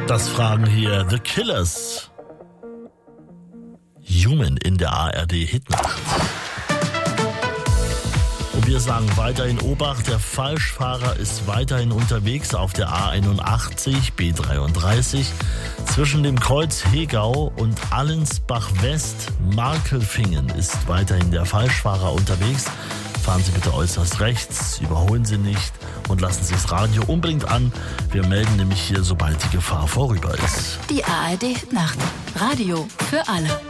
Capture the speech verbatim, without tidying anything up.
Das fragen hier The Killers. Human in der A R D Hitnacht. Und wir sagen weiterhin Obacht, der Falschfahrer ist weiterhin unterwegs auf der A einundachtzig B dreiunddreißig zwischen dem Kreuz Hegau und Allensbach West. Markelfingen ist weiterhin der Falschfahrer unterwegs. Fahren Sie bitte äußerst rechts, überholen Sie nicht und lassen Sie das Radio unbedingt an. Wir melden nämlich hier, sobald die Gefahr vorüber ist. Die A R D Hitnacht. Radio für alle.